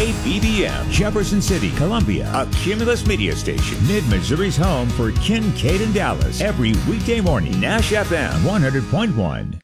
KBBM, Jefferson City, Columbia, a Cumulus media station. Mid-Missouri's home for Kincaid and Dallas. Every weekday morning, Nash FM 100.1.